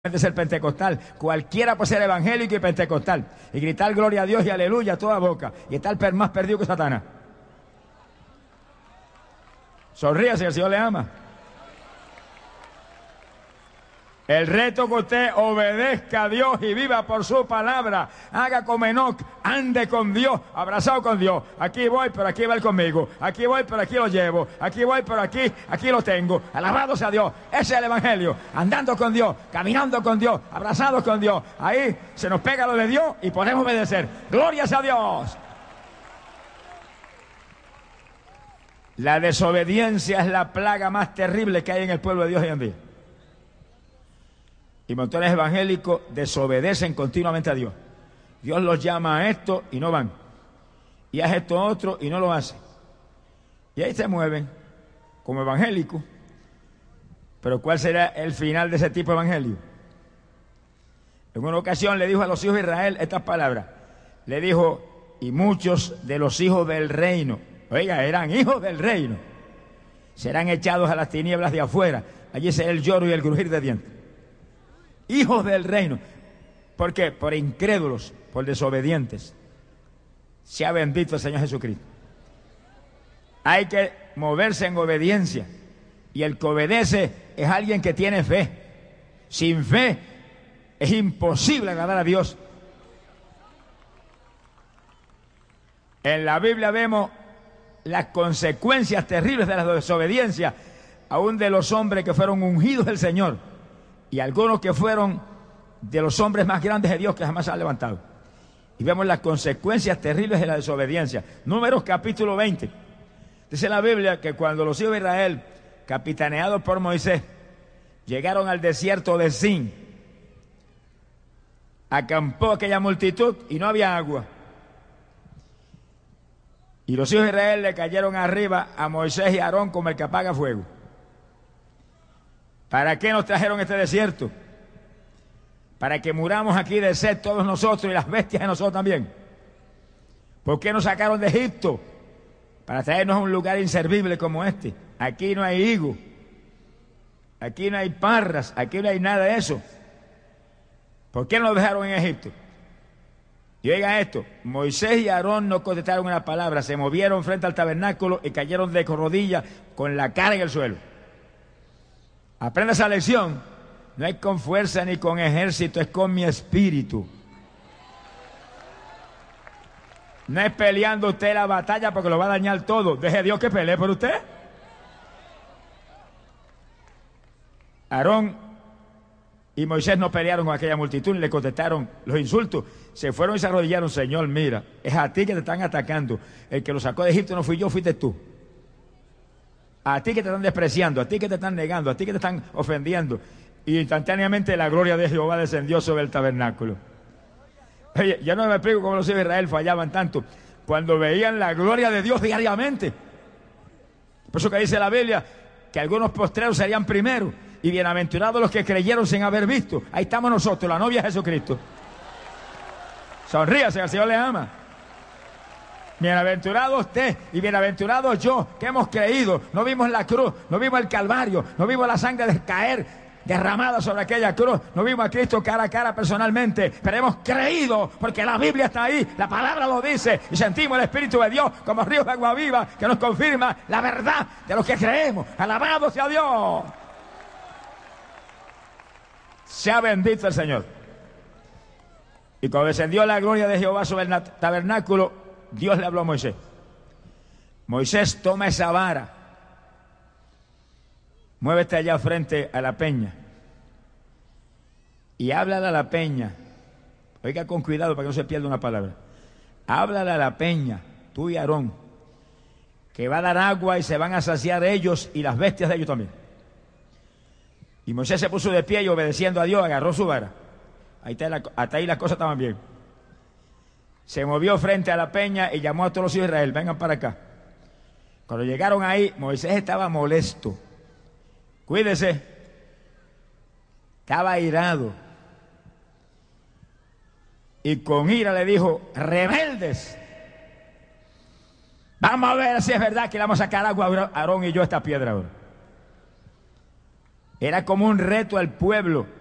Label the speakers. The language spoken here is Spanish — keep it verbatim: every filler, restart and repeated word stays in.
Speaker 1: de ser pentecostal, cualquiera puede ser evangélico y pentecostal y gritar gloria a Dios y aleluya a toda boca y estar más perdido que Satanás. Sonríase, el Señor le ama. El reto que usted obedezca a Dios y viva por su palabra. Haga como Enoc, ande con Dios, abrazado con Dios. Aquí voy, pero aquí va Él conmigo. Aquí voy, pero aquí lo llevo. Aquí voy, pero aquí, aquí lo tengo. Alabado sea Dios. Ese es el evangelio. Andando con Dios, caminando con Dios, abrazados con Dios. Ahí se nos pega lo de Dios y podemos obedecer. Gloria sea a Dios. La desobediencia es la plaga más terrible que hay en el pueblo de Dios hoy en día. Y montones evangélicos desobedecen continuamente a Dios. Dios los llama a esto y no van. Y a esto otro y no lo hacen. Y ahí se mueven como evangélicos. Pero ¿cuál será el final de ese tipo de evangelio? En una ocasión le dijo a los hijos de Israel estas palabras. Le dijo, y muchos de los hijos del reino, oiga, eran hijos del reino, serán echados a las tinieblas de afuera. Allí será el lloro y el crujir de dientes. Hijos del reino. ¿Por qué? Por incrédulos, por desobedientes. Sea bendito el Señor Jesucristo. Hay que moverse en obediencia. Y el que obedece es alguien que tiene fe. Sin fe es imposible agradar a Dios. En la Biblia vemos las consecuencias terribles de la desobediencia, aún de los hombres que fueron ungidos del Señor. Y algunos que fueron de los hombres más grandes de Dios que jamás se han levantado. Y vemos las consecuencias terribles de la desobediencia. Números capítulo veinte. Dice la Biblia que cuando los hijos de Israel, capitaneados por Moisés, llegaron al desierto de Sin, acampó aquella multitud y no había agua. Y los hijos de Israel le cayeron arriba a Moisés y a Aarón como el que apaga fuego. ¿Para qué nos trajeron este desierto? Para que muramos aquí de sed todos nosotros y las bestias de nosotros también. ¿Por qué nos sacaron de Egipto? Para traernos a un lugar inservible como este. Aquí no hay higo, aquí no hay parras, aquí no hay nada de eso. ¿Por qué nos dejaron en Egipto? Y oiga esto, Moisés y Aarón no contestaron una palabra, se movieron frente al tabernáculo y cayeron de rodillas con la cara en el suelo. Aprenda esa lección. No es con fuerza ni con ejército, es con mi espíritu. No es peleando usted la batalla porque lo va a dañar todo. Deje a Dios que pelee por usted. Aarón y Moisés no pelearon con aquella multitud ni le contestaron los insultos. Se fueron y se arrodillaron. Señor, mira, es a ti que te están atacando. El que lo sacó de Egipto no fui yo, fuiste tú. A ti que te están despreciando, a ti que te están negando, a ti que te están ofendiendo. Y instantáneamente la gloria de Jehová descendió sobre el tabernáculo. Oye, yo no me explico cómo los hijos de Israel fallaban tanto cuando veían la gloria de Dios diariamente. Por eso que dice la Biblia que algunos postreros serían primeros y bienaventurados los que creyeron sin haber visto. Ahí estamos nosotros, la novia de Jesucristo. Sonríase, el Señor le ama. Bienaventurado usted y bienaventurado yo, que hemos creído. No vimos la cruz, no vimos el Calvario, no vimos la sangre de caer derramada sobre aquella cruz, no vimos a Cristo cara a cara personalmente, pero hemos creído porque la Biblia está ahí, la palabra lo dice y sentimos el Espíritu de Dios como ríos de agua viva que nos confirma la verdad de lo que creemos. Alabado sea Dios. Sea bendito el Señor. Y cuando descendió la gloria de Jehová sobre el tabernáculo, Dios le habló a Moisés. Moisés, toma esa vara, muévete allá frente a la peña y háblale a la peña. Oiga con cuidado para que no se pierda una palabra. Háblale a la peña, tú y Aarón, que va a dar agua y se van a saciar ellos y las bestias de ellos también. Y Moisés se puso de pie y obedeciendo a Dios agarró su vara. Ahí está la, hasta ahí las cosas estaban bien. Se movió frente a la peña y llamó a todos los hijos de Israel, vengan para acá. Cuando llegaron ahí, Moisés estaba molesto. Cuídese. Estaba airado. Y con ira le dijo, rebeldes. Vamos a ver si es verdad que le vamos a sacar agua a Aarón y yo a esta piedra ahora. Era como un reto al pueblo